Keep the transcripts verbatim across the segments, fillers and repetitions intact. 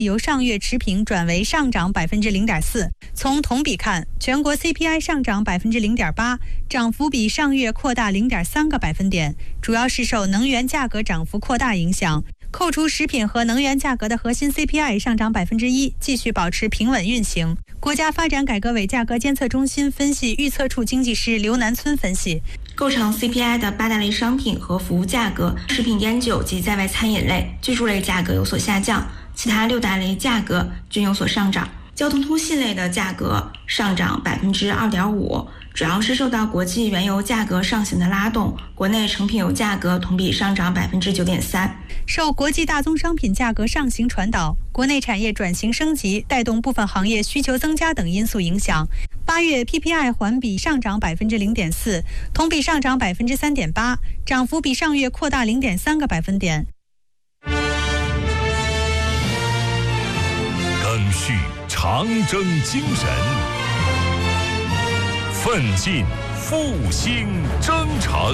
由上月持平转为上涨百分之零点四。从同比看，全国 C P I 上涨百分之零点八，涨幅比上月扩大零点三个百分点，主要是受能源价格涨幅扩大影响。扣除食品和能源价格的核心 C P I 上涨百分之一，继续保持平稳运行。国家发展改革委价格监测中心分析预测处经济师刘南村分析， 构成 C P I 的八大类商品和服务价格，食品烟酒及在外餐饮类、居住类价格有所下降，其他六大类价格均有所上涨。交通通信类的价格上涨百分之二点五，主要是受到国际原油价格上行的拉动，国内成品油价格同比上涨百分之九点三。 受国际大宗商品价格上行传导、国内产业转型升级带动部分行业需求增加等因素影响，八月 P P I 环比上涨百分之零点四，同比上涨百分之三点八，涨幅比上月扩大零点三个百分点。 赓续长征精神，奋进复兴征程。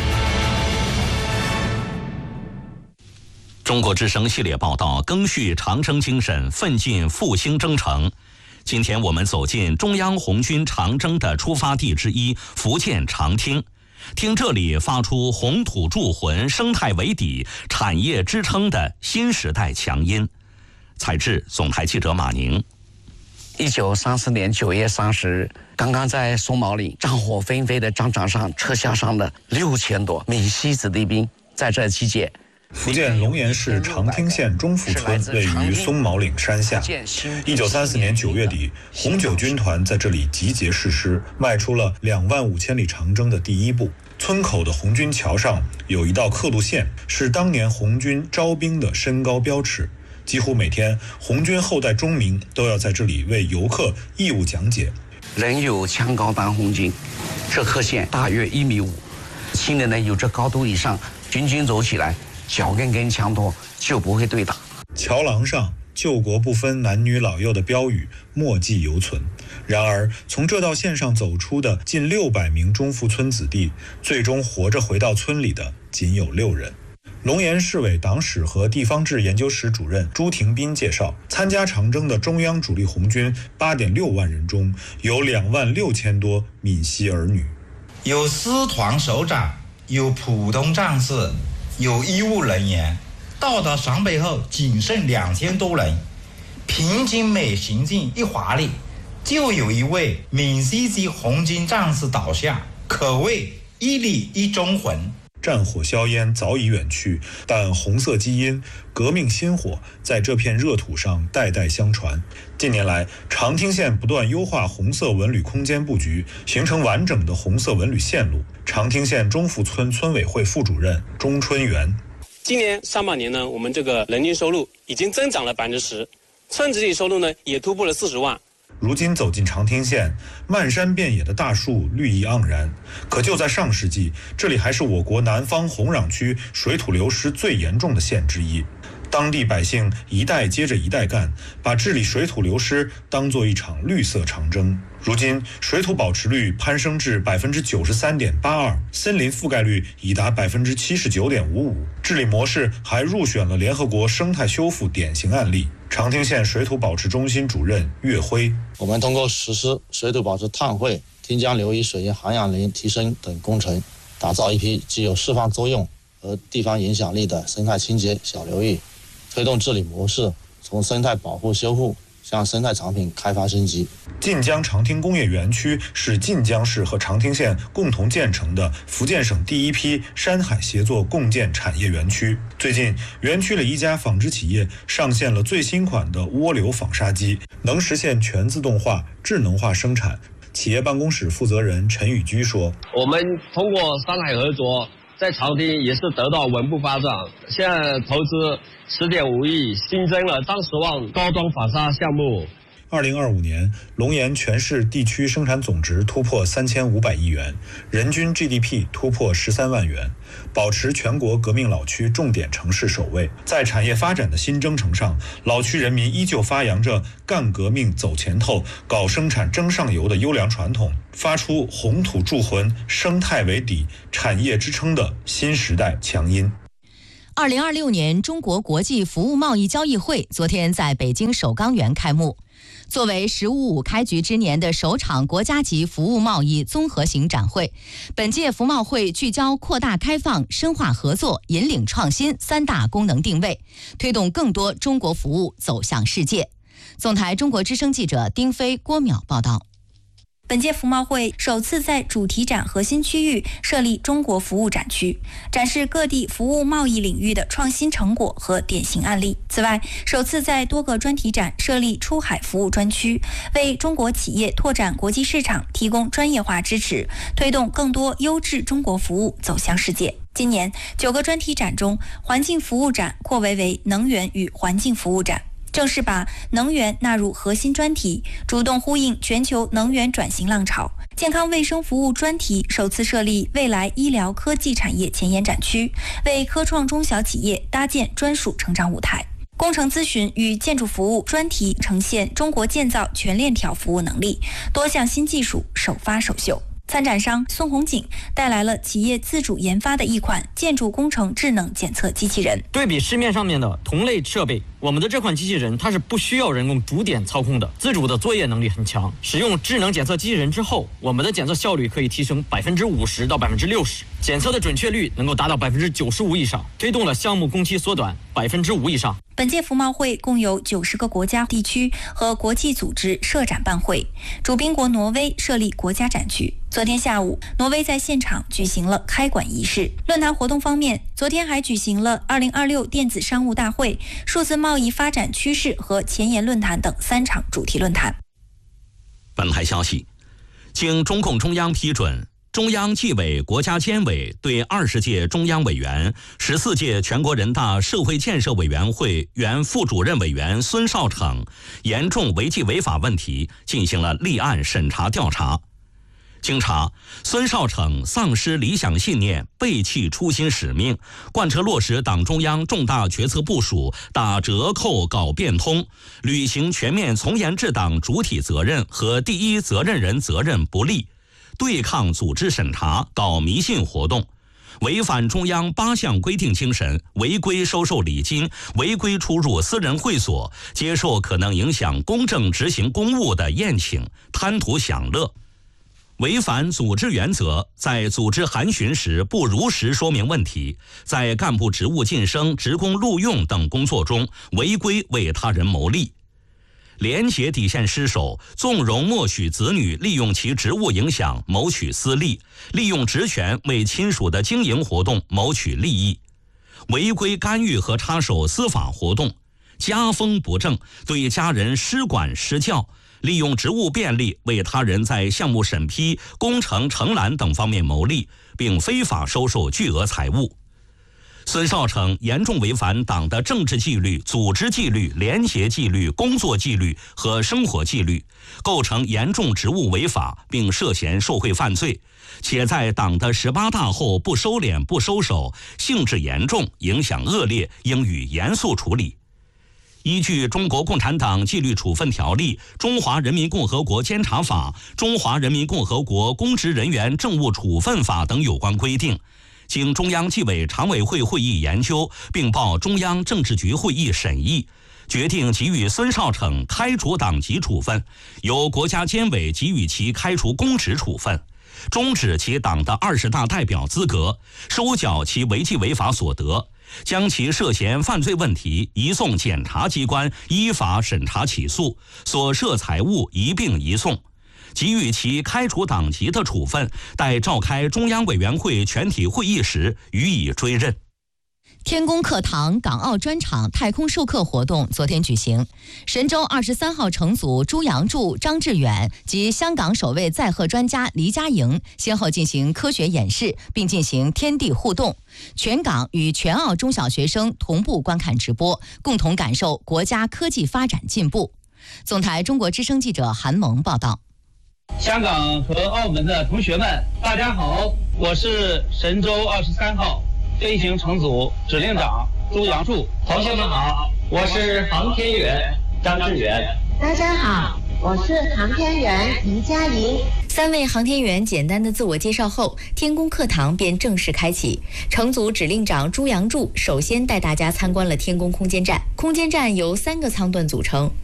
中国之声系列报道，赓续长征精神，奋进复兴征程。今天我们走进中央红军长征的出发地之一福建长汀，听这里发出红土铸魂、生态为底、产业支撑的新时代强音。采制总台记者马宁。 一九三四年九月三十日，刚刚在松毛岭战火纷飞的战场上撤下山的六千多闽西子弟兵在这集结。 福建龙岩市长汀县中福村位于松毛岭山下。一九三四年九月底，红九军团在这里集结誓师，迈出了两万五千里长征的第一步。村口的红军桥上有一道刻度线，是当年红军招兵的身高标尺。几乎每天，红军后代中明都要在这里为游客义务讲解。 人有枪高当红军，这刻线大约一米五，新人呢有这高度以上，军军走起来，脚跟跟枪托就不会对打。 桥廊上救国不分男女老幼的标语墨迹犹存。然而，从这道线上走出的近六百名中福村子弟，最终活着回到村里的仅有六人。龙岩市委党史和地方志研究室主任朱廷斌介绍，参加长征的中央主力红军八点六万人中，有两万六千多闽西儿女， 有师团首长，有普通战士，有医务人员。到达陕北后，仅剩两千多人。平均每行进一华里，就有一位闽西籍红军战士倒下，可谓一里一忠魂。 战火硝烟早已远去，但红色基因、革命薪火在这片热土上代代相传。近年来，长汀县不断优化红色文旅空间布局，形成完整的红色文旅线路。长汀县中福村村委会副主任钟春元， 今年上半年呢，我们这个人均收入已经增长了百分之十，村子里收入呢也突破了四十万。 如今走进长汀县，漫山遍野的大树绿意盎然。可就在上世纪，这里还是我国南方红壤区水土流失最严重的县之一。当地百姓一代接着一代干，把治理水土流失当作一场绿色长征。如今，水土保持率攀升至百分之九十三点八二，森林覆盖率已达百分之七十九点五五，治理模式还入选了联合国生态修复典型案例。长汀县水土保持中心主任岳辉， 我们通过实施水土保持碳汇、汀江流域水源涵养林提升等工程，打造一批具有示范作用和地方影响力的生态清洁小流域，推动治理模式从生态保护修复向生态产品开发升级。 晋江长汀工业园区是晋江市和长汀县共同建成的福建省第一批山海协作共建产业园区。最近，园区里一家纺织企业上线了最新款的涡流纺纱机，能实现全自动化、智能化生产。企业办公室负责人陈宇居说：“ 我们通过山海合作，在长汀也是得到稳步发展，现在投资十点五亿，新增了三十万高端纺纱项目。” 二零二五年，龙岩全市地区生产总值突破三千五百亿元，人均 G D P 突破十三万元，保持全国革命老区重点城市首位。在产业发展的新征程上，老区人民依旧发扬着干革命走前头、搞生产争上游的优良传统，发出红土铸魂、生态为底、产业支撑的新时代强音。 二零二六年中国国际服务贸易交易会昨天在北京首钢园开幕。作为“十五五”开局之年的首场国家级服务贸易综合型展会，本届服贸会聚焦扩大开放、深化合作、引领创新三大功能定位，推动更多中国服务走向世界。总台中国之声记者丁飞、郭淼报道。 本届服贸会首次在主题展核心区域设立中国服务展区，展示各地服务贸易领域的创新成果和典型案例。此外，首次在多个专题展设立出海服务专区，为中国企业拓展国际市场提供专业化支持，推动更多优质中国服务走向世界。今年九个专题展中，环境服务展扩为为能源与环境服务展，正是把能源纳入核心专题，主动呼应全球能源转型浪潮。健康卫生服务专题首次设立未来医疗科技产业前沿展区，为科创中小企业搭建专属成长舞台。工程咨询与建筑服务专题呈现中国建造全链条服务能力，多项新技术首发首秀。参展商孙红景带来了企业自主研发的一款建筑工程智能检测机器人。 对比市面上面的同类设备，我们的这款机器人它是不需要人工主点操控的，自主的作业能力很强。使用智能检测机器人之后，我们的检测效率可以提升百分之五十到百分之六十，检测的准确率能够达到百分之九十五以上，推动了项目工期缩短百分之五以上。 本届服贸会共有九十个国家、地区和国际组织设展办会，主宾国挪威设立国家展区。昨天下午，挪威在现场举行了开馆仪式。论坛活动方面，昨天还举行了二零二六电子商务大会、数字贸易发展趋势和前沿论坛等三场主题论坛。 本台消息，经中共中央批准，中央纪委国家监委对二十届中央委员、十四届全国人大社会建设委员会原副主任委员孙少成严重违纪违法问题进行了立案审查调查。经查，孙少成丧失理想信念，背弃初心使命，贯彻落实党中央重大决策部署，打折扣搞变通，履行全面从严治党主体责任和第一责任人责任不力，对抗组织审查，搞迷信活动，违反中央八项规定精神，违规收受礼金，违规出入私人会所，接受可能影响公正执行公务的宴请，贪图享乐。违反组织原则，在组织函询时不如实说明问题，在干部职务晋升、职工录用等工作中违规为他人谋利。廉洁底线失守，纵容默许子女利用其职务影响谋取私利，利用职权为亲属的经营活动谋取利益，违规干预和插手司法活动，家风不正，对家人施管施教，利用职务便利为他人在项目审批、工程承揽等方面谋利，并非法收受巨额财物。孙少成严重违反党的政治纪律、组织纪律、廉洁纪律、工作纪律和生活纪律，构成严重职务违法，并涉嫌受贿犯罪，且在党的十八大后不收敛不收手，性质严重，影响恶劣，应予严肃处理。依据《中国共产党纪律处分条例》《中华人民共和国监察法》《中华人民共和国公职人员政务处分法》等有关规定，经中央纪委常委会会议研究，并报中央政治局会议审议，决定给予孙少成开除党籍处分，由国家监委给予其开除公职处分，终止其党的二十大代表资格，收缴其违纪违法所得，将其涉嫌犯罪问题移送检察机关依法审查起诉，所涉财物一并移送，给予其开除党籍的处分，待召开中央委员会全体会议时予以追认。 天宫课堂港澳专场太空授课活动昨天举行，神舟二十三号乘组朱杨柱、张志远及香港首位载荷专家黎佳莹先后进行科学演示，并进行天地互动，全港与全澳中小学生同步观看直播，共同感受国家科技发展进步。总台中国之声记者韩萌报道。 香港和澳门的同学们，大家好，我是神舟二十三号飞行乘组指令长朱杨柱。同学们好，我是航天员张志远。 大家好，我是航天员黎佳莹。 三位航天员简单的自我介绍后，天宫课堂便正式开启。乘组指令长朱杨柱首先带大家参观了天宫空间站。空间站由三个舱段组成，